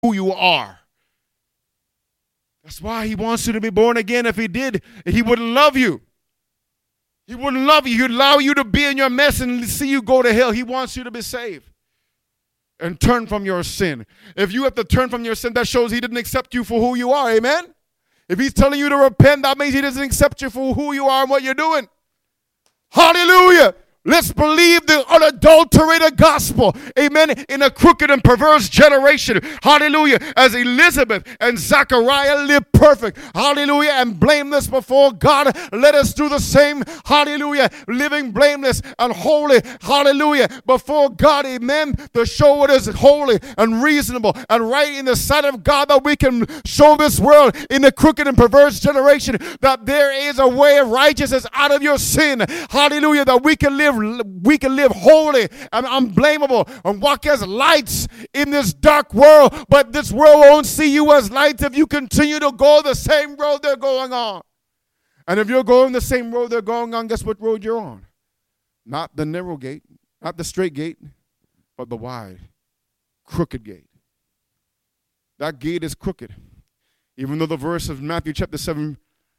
who you are. That's why he wants you to be born again. If he did, he wouldn't love you. He wouldn't love you. He'd allow you to be in your mess and see you go to hell. He wants you to be saved and turn from your sin. If you have to turn from your sin, that shows he didn't accept you for who you are. Amen? If he's telling you to repent, that means he doesn't accept you for who you are and what you're doing. Hallelujah. Let's believe the unadulterated gospel. Amen. In a crooked and perverse generation. Hallelujah. As Elizabeth and Zachariah lived perfect. Hallelujah. And blameless before God. Let us do the same. Hallelujah. Living blameless and holy. Hallelujah. Before God. Amen. To show what is holy and reasonable and right in the sight of God, that we can show this world in a crooked and perverse generation that there is a way of righteousness out of your sin. Hallelujah. That we can live holy and unblameable and walk as lights in this dark world. But this world won't see you as lights if you continue to go the same road they're going on. And if you're going the same road they're going on, guess what road you're on? Not the narrow gate, not the straight gate, but the wide, crooked gate. That gate is crooked. Even though the verse of Matthew chapter 7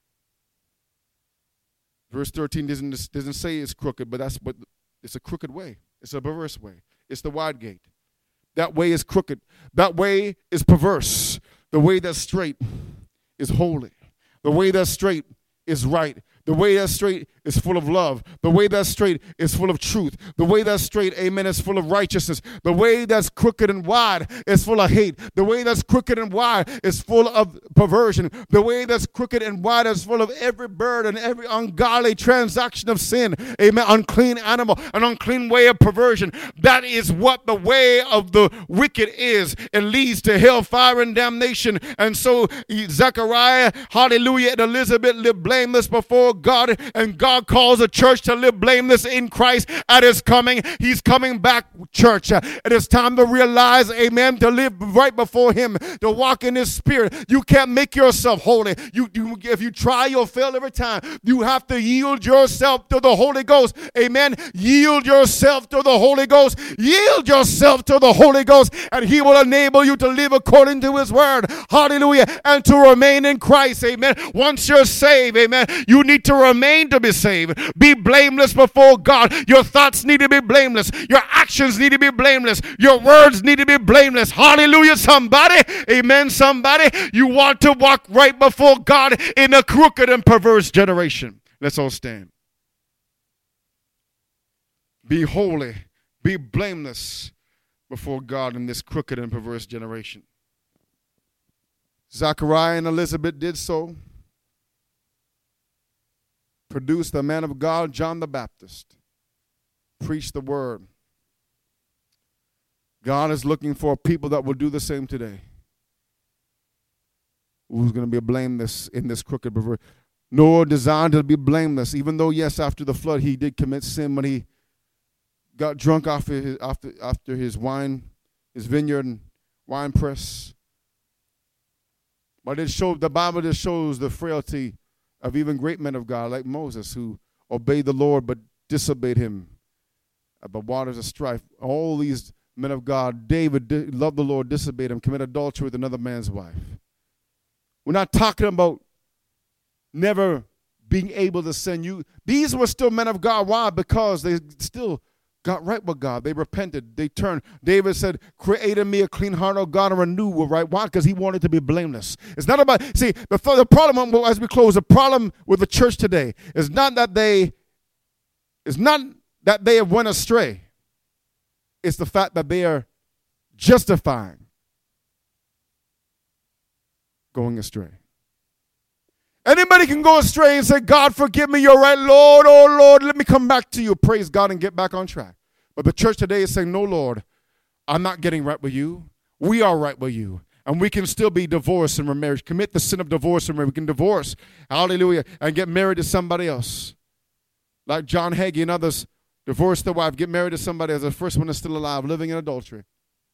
verse 13 doesn't say it's crooked, but it's a crooked way. It's a perverse way. It's the wide gate. That way is crooked. That way is perverse. The way that's straight is holy. The way that's straight is right. The way that's straight is full of love. The way that's straight is full of truth. The way that's straight, amen, is full of righteousness. The way that's crooked and wide is full of hate. The way that's crooked and wide is full of perversion. The way that's crooked and wide is full of every burden, every ungodly transaction of sin. Amen. Unclean animal, an unclean way of perversion. That is what the way of the wicked is. It leads to hellfire and damnation. And so Zechariah, hallelujah, and Elizabeth lived blameless before God, and God calls a church to live blameless in Christ at his coming. He's coming back, church. It is time to realize, amen, to live right before him, to walk in his spirit. You can't make yourself holy. If you try, you'll fail every time. You have to yield yourself to the Holy Ghost. Amen. Yield yourself to the Holy Ghost. Yield yourself to the Holy Ghost, and he will enable you to live according to his word. Hallelujah. And to remain in Christ. Amen. Once you're saved, amen, you need to remain to be saved. Be blameless before God. Your thoughts need to be blameless. Your actions need to be blameless. Your words need to be blameless. Hallelujah, somebody. Amen, somebody. You want to walk right before God in a crooked and perverse generation. Let's all stand. Be holy. Be blameless before God in this crooked and perverse generation. Zachariah and Elizabeth did so. Produced the man of God, John the Baptist. Preached the word. God is looking for people that will do the same today. Who's going to be blameless in this crooked perverse? Noah designed to be blameless, even though, yes, after the flood he did commit sin when he got drunk after his wine, his vineyard and wine press. But the Bible just shows the frailty of even great men of God like Moses, who obeyed the Lord but disobeyed him at the waters of strife. All these men of God, David loved the Lord, disobeyed him, committed adultery with another man's wife. We're not talking about never being able to sin. These were still men of God. Why? Because they still got right with God. They repented. They turned. David said, create in me a clean heart, O God, and renew with right. Why? Because he wanted to be blameless. It's not about, see, the problem, as we close, the problem with the church today is not that they have went astray. It's the fact that they are justifying going astray. Anybody can go astray and say, God, forgive me, you're right, Lord, oh Lord, let me come back to you. Praise God and get back on track. But the church today is saying, no, Lord, I'm not getting right with you. We are right with you. And we can still be divorced and remarried. Commit the sin of divorce and we can divorce, hallelujah, and get married to somebody else. Like John Hagee and others, divorce the wife, get married to somebody else. The first one is still alive, living in adultery.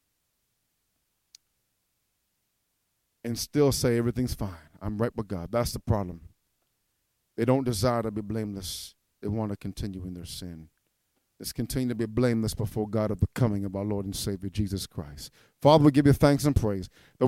And still say everything's fine. I'm right with God. That's the problem. They don't desire to be blameless. They want to continue in their sin. Let's continue to be blameless before God of the coming of our Lord and Savior, Jesus Christ. Father, we give you thanks and praise.